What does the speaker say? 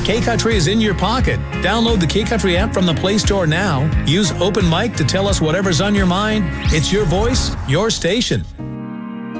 K-Country is in your pocket. Download the K-Country app from the Play Store now. Use Open Mic to tell us whatever's on your mind. It's your voice, your station.